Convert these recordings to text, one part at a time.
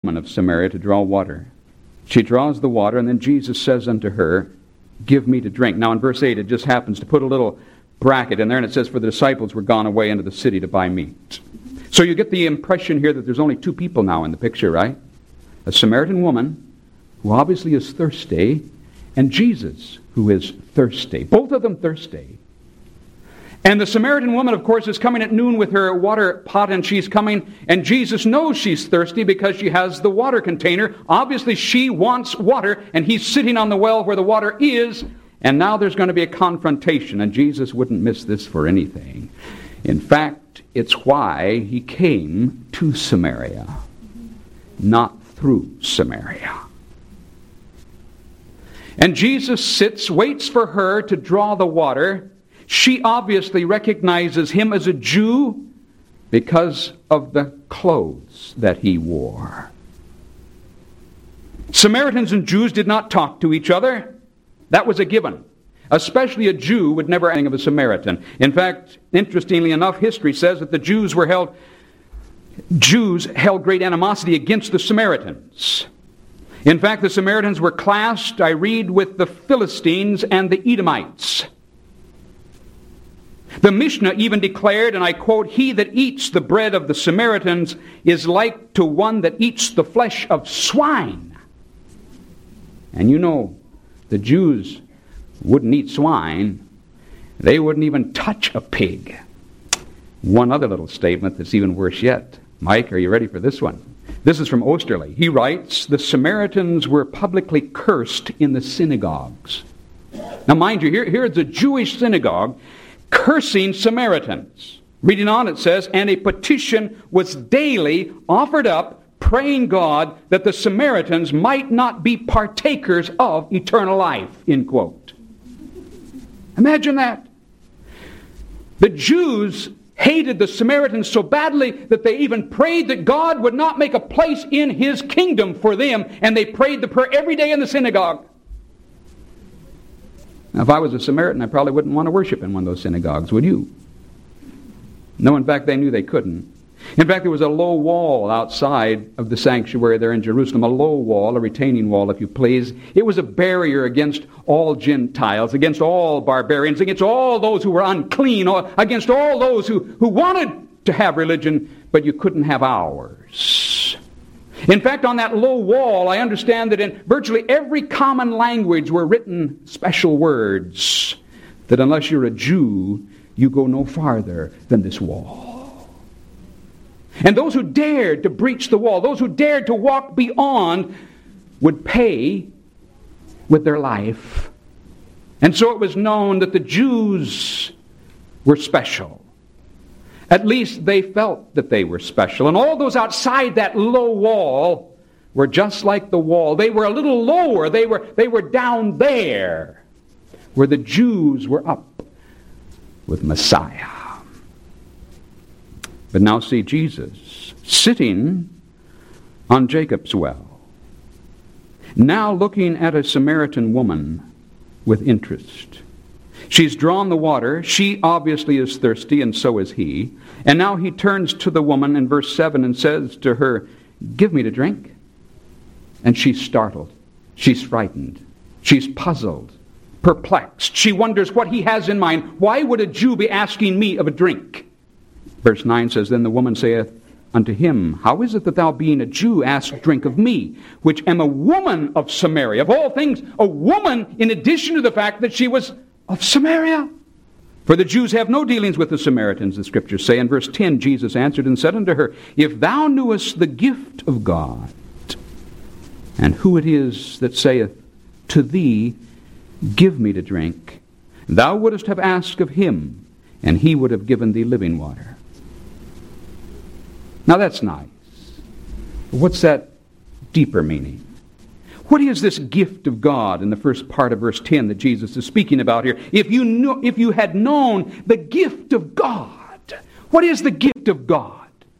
woman of Samaria to draw water. She draws the water, and then Jesus says unto her, give me to drink. Now in verse 8, it just happens to put a little bracket in there, and it says, for the disciples were gone away into the city to buy meat. So you get the impression here that there's only two people now in the picture, right? A Samaritan woman, who obviously is thirsty, and Jesus, who is thirsty. Both of them thirsty. And the Samaritan woman, of course, is coming at noon with her water pot, and she's coming, and Jesus knows she's thirsty because she has the water container. Obviously, she wants water, and he's sitting on the well where the water is, and now there's going to be a confrontation, and Jesus wouldn't miss this for anything. In fact, it's why he came to Samaria, not through Samaria. And Jesus sits, waits for her to draw the water. She obviously recognizes him as a Jew because of the clothes that he wore. Samaritans and Jews did not talk to each other. That was a given. Especially a Jew would never think of a Samaritan. In fact, interestingly enough, history says that the Jews held great animosity against the Samaritans. In fact, the Samaritans were classed, I read, with the Philistines and the Edomites. The Mishnah even declared, and I quote, he that eats the bread of the Samaritans is like to one that eats the flesh of swine. And you know, the Jews wouldn't eat swine. They wouldn't even touch a pig. One other little statement that's even worse yet. Mike, are you ready for this one? This is from Osterley. He writes, the Samaritans were publicly cursed in the synagogues. Now mind you, here's a Jewish synagogue cursing Samaritans. Reading on, it says, and a petition was daily offered up, praying God that the Samaritans might not be partakers of eternal life, end quote. Imagine that. The Jews hated the Samaritans so badly that they even prayed that God would not make a place in his kingdom for them, and they prayed the prayer every day in the synagogue. Now, if I was a Samaritan, I probably wouldn't want to worship in one of those synagogues, would you? No, in fact, they knew they couldn't. In fact, there was a low wall outside of the sanctuary there in Jerusalem, a low wall, a retaining wall, if you please. It was a barrier against all Gentiles, against all barbarians, against all those who were unclean, against all those who wanted to have religion, but you couldn't have ours. In fact, on that low wall, I understand that in virtually every common language were written special words that unless you're a Jew, you go no farther than this wall. And those who dared to breach the wall, those who dared to walk beyond, would pay with their life. And so it was known that the Jews were special. At least they felt that they were special. And all those outside that low wall were just like the wall. They were a little lower. They were down there, where the Jews were up with Messiah. But now see Jesus sitting on Jacob's well, now looking at a Samaritan woman with interest. She's drawn the water. She obviously is thirsty, and so is he. And now he turns to the woman in verse 7 and says to her, give me to drink. And she's startled. She's frightened. She's puzzled, perplexed. She wonders what he has in mind. Why would a Jew be asking me of a drink? Verse 9 says, then the woman saith unto him, how is it that thou being a Jew ask drink of me, which am a woman of Samaria? Of all things, a woman, in addition to the fact that she was of Samaria. For the Jews have no dealings with the Samaritans, the Scriptures say. In verse 10, Jesus answered and said unto her, if thou knewest the gift of God, and who it is that saith to thee, give me to drink, thou wouldest have asked of him, and he would have given thee living water. Now that's nice. What's that deeper meaning? What is this gift of God in the first part of verse 10 that Jesus is speaking about here? If you had known the gift of God, what is the gift of God?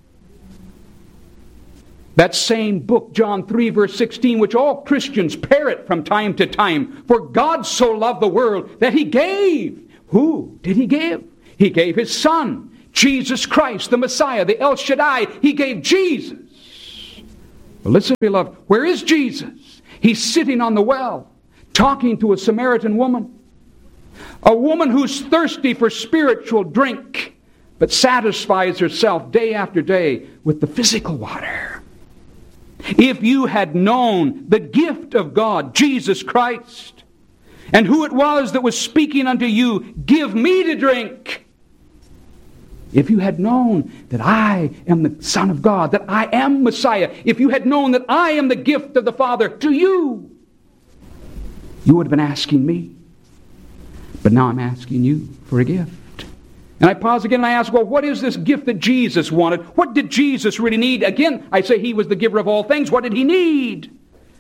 That same book, John 3, verse 16, which all Christians parrot from time to time. For God so loved the world that he gave. Who did he give? He gave his Son, Jesus Christ, the Messiah, the El Shaddai. He gave Jesus. Well, listen, beloved, where is Jesus? He's sitting on the well, talking to a Samaritan woman. A woman who's thirsty for spiritual drink, but satisfies herself day after day with the physical water. If you had known the gift of God, Jesus Christ, and who it was that was speaking unto you, give me to drink. If you had known that I am the Son of God, that I am Messiah, if you had known that I am the gift of the Father to you, you would have been asking me. But now I'm asking you for a gift. And I pause again and I ask, well, what is this gift that Jesus wanted? What did Jesus really need? Again, I say he was the giver of all things. What did he need?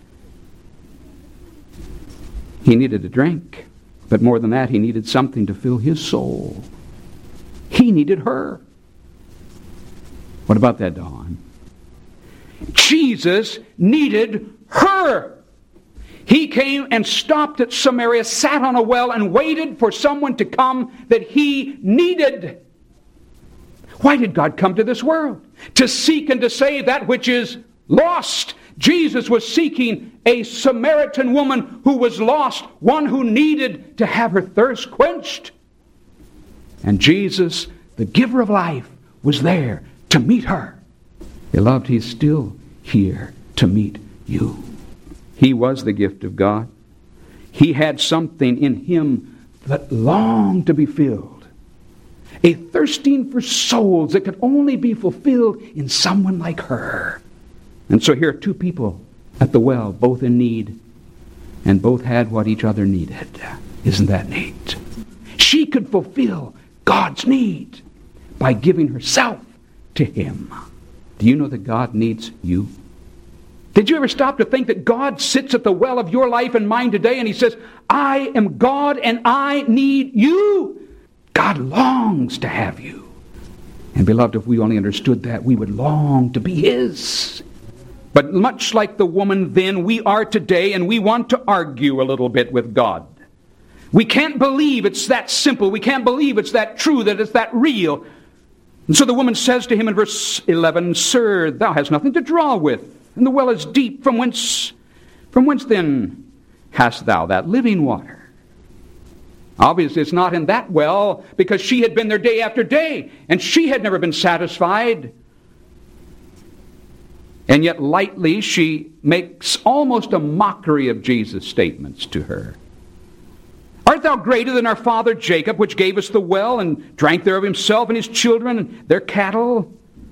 He needed a drink. But more than that, he needed something to fill his soul. He needed her. What about that, Dawn? Jesus needed her. He came and stopped at Samaria, sat on a well, and waited for someone to come that he needed. Why did God come to this world? To seek and to save that which is lost. Jesus was seeking a Samaritan woman who was lost, one who needed to have her thirst quenched. And Jesus, the giver of life, was there to meet her. Beloved, he's still here to meet you. He was the gift of God. He had something in him that longed to be filled. A thirsting for souls that could only be fulfilled in someone like her. And so here are two people at the well, both in need, and both had what each other needed. Isn't that neat? She could fulfill God's need by giving herself to him. Do you know that God needs you? Did you ever stop to think that God sits at the well of your life and mine today and he says, I am God and I need you? God longs to have you. And beloved, if we only understood that, we would long to be his. But much like the woman then, we are today, and we want to argue a little bit with God. We can't believe it's that simple. We can't believe it's that true, that it's that real. And so the woman says to him in verse 11, Sir, thou hast nothing to draw with, and the well is deep. From whence then hast thou that living water? Obviously it's not in that well, because she had been there day after day, and she had never been satisfied. And yet lightly she makes almost a mockery of Jesus' statements to her. Art thou greater than our father Jacob, which gave us the well, and drank thereof himself and his children and their cattle?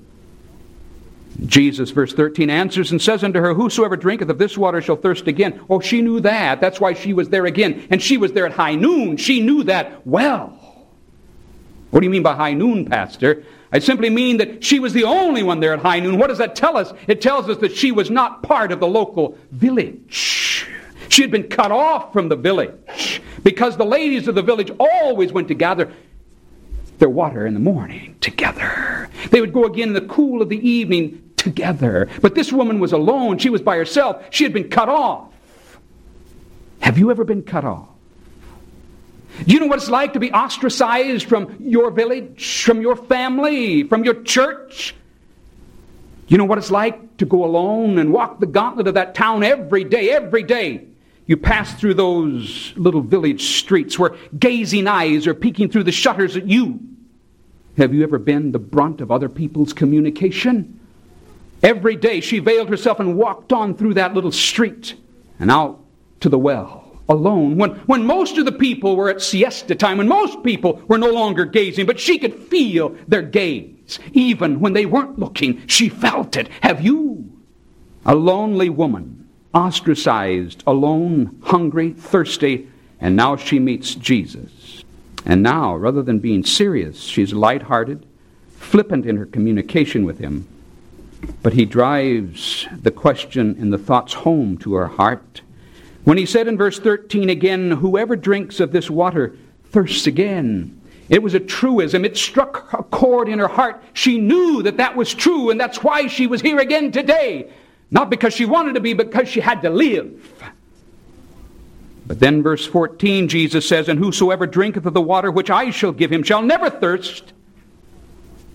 Jesus, verse 13, answers and says unto her, Whosoever drinketh of this water shall thirst again. Oh, she knew that. That's why she was there again. And she was there at high noon. She knew that well. What do you mean by high noon, Pastor? I simply mean that she was the only one there at high noon. What does that tell us? It tells us that she was not part of the local village. She had been cut off from the village because the ladies of the village always went to gather their water in the morning together. They would go again in the cool of the evening together. But this woman was alone. She was by herself. She had been cut off. Have you ever been cut off? Do you know what it's like to be ostracized from your village, from your family, from your church? Do you know what it's like to go alone and walk the gauntlet of that town every day, every day? You pass through those little village streets where gazing eyes are peeking through the shutters at you. Have you ever been the brunt of other people's communication? Every day she veiled herself and walked on through that little street and out to the well. Alone, when most of the people were at siesta time, when most people were no longer gazing, but she could feel their gaze. Even when they weren't looking, she felt it. Have you? A lonely woman, ostracized, alone, hungry, thirsty, and now she meets Jesus. And now, rather than being serious, she's lighthearted, flippant in her communication with him. But he drives the question and the thoughts home to her heart. When he said in verse 13 again, Whoever drinks of this water thirsts again. It was a truism. It struck a chord in her heart. She knew that that was true, and that's why she was here again today. Not because she wanted to be, but because she had to live. But then verse 14, Jesus says, And whosoever drinketh of the water which I shall give him shall never thirst.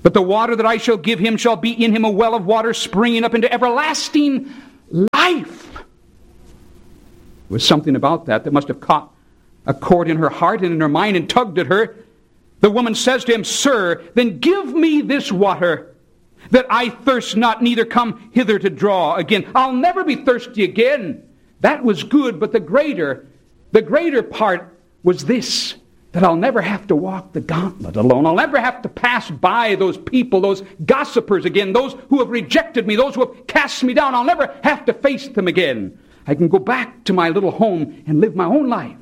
But the water that I shall give him shall be in him a well of water springing up into everlasting life. There was something about that must have caught a chord in her heart and in her mind and tugged at her. The woman says to him, Sir, then give me this water, that I thirst not, neither come hither to draw again. I'll never be thirsty again. That was good, but the greater part was this, that I'll never have to walk the gauntlet alone. I'll never have to pass by those people, those gossipers again, those who have rejected me, those who have cast me down. I'll never have to face them again. I can go back to my little home and live my own life.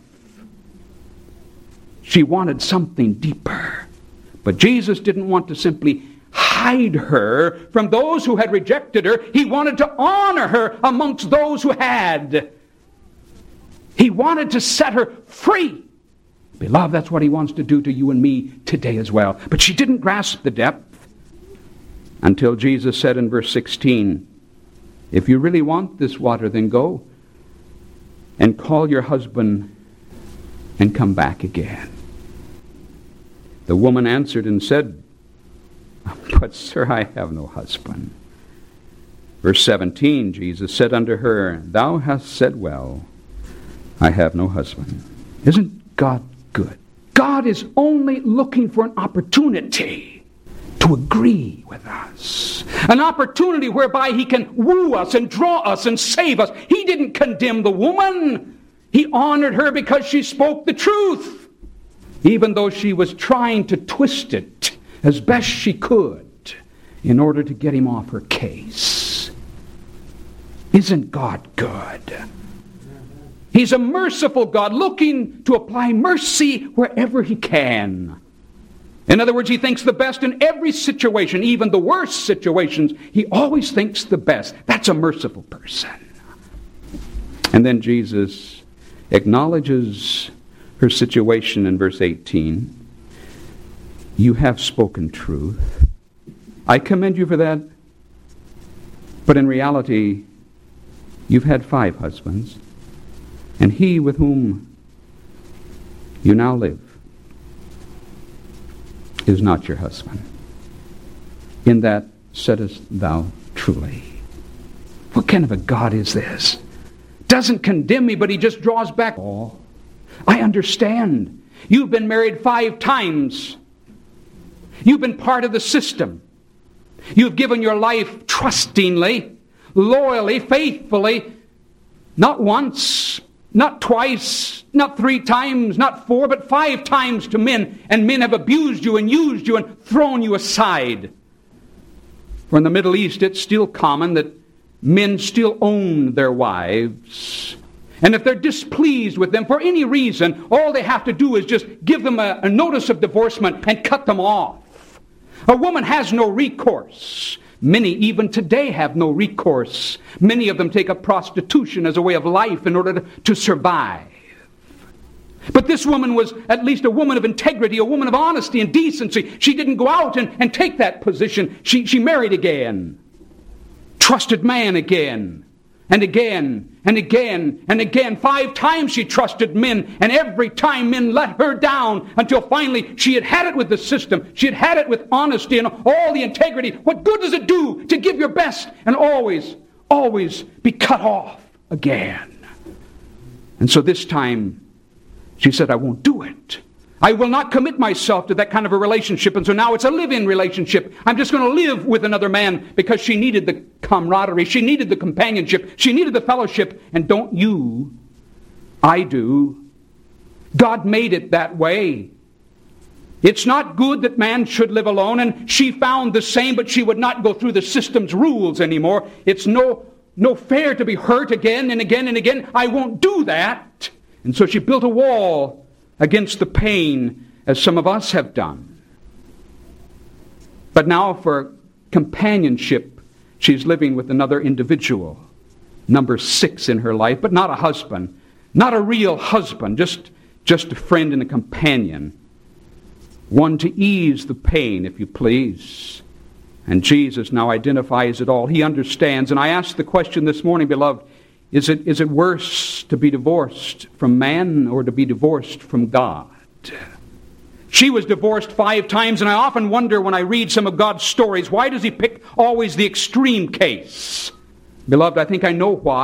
She wanted something deeper. But Jesus didn't want to simply hide her from those who had rejected her. He wanted to honor her amongst those who had. He wanted to set her free. Beloved, that's what he wants to do to you and me today as well. But she didn't grasp the depth until Jesus said in verse 16, if you really want this water, then go and call your husband and come back again. The woman answered and said, but sir, I have no husband. Verse 17, Jesus said unto her, thou hast said well, I have no husband. Isn't God good? God is only looking for an opportunity to agree with us. An opportunity whereby he can woo us and draw us and save us. He didn't condemn the woman. He honored her because she spoke the truth, even though she was trying to twist it as best she could in order to get him off her case. Isn't God good? He's a merciful God, looking to apply mercy wherever he can. In other words, he thinks the best in every situation, even the worst situations. He always thinks the best. That's a merciful person. And then Jesus acknowledges her situation in verse 18. You have spoken truth. I commend you for that. But in reality, you've had 5 husbands. And he with whom you now live is not your husband. In that saidest thou truly. What kind of a God is this? Doesn't condemn me, but he just draws back. Oh, I understand. You've been married 5 times. You've been part of the system. You've given your life trustingly, loyally, faithfully, not once, not twice, not 3 times, not 4, but 5 times to men. And men have abused you and used you and thrown you aside. For in the Middle East, it's still common that men still own their wives. And if they're displeased with them for any reason, all they have to do is just give them a notice of divorcement and cut them off. A woman has no recourse. Many even today have no recourse. Many of them take up prostitution as a way of life in order to survive. But this woman was at least a woman of integrity, a woman of honesty and decency. She didn't go out and take that position. She married again. Trusted man again. And again, and again, and again. 5 times she trusted men, and every time men let her down until finally she had it with the system. She had it with honesty and all the integrity. What good does it do to give your best and always, always be cut off again? And so this time she said, I won't do it. I will not commit myself to that kind of a relationship. And so now it's a live-in relationship. I'm just going to live with another man because she needed the camaraderie. She needed the companionship. She needed the fellowship. And don't you? I do. God made it that way. It's not good that man should live alone. And she found the same, but she would not go through the system's rules anymore. It's no fair to be hurt again and again and again. I won't do that. And so she built a wall against the pain, as some of us have done. But now for companionship, she's living with another individual, number 6 in her life, but not a husband, not a real husband, just a friend and a companion, one to ease the pain, if you please. And Jesus now identifies it all. He understands. And I asked the question this morning, beloved, is it worse to be divorced from man or to be divorced from God? She was divorced 5 times, and I often wonder when I read some of God's stories, why does he pick always the extreme case? Beloved, I think I know why.